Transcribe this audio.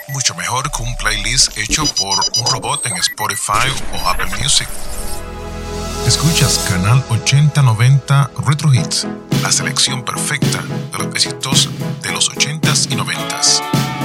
Mucho mejor que un playlist hecho por un robot en Spotify o Apple Music. Escuchas Canal 8090 Retro Hits, la selección perfecta de los éxitos de los 80s y 90s.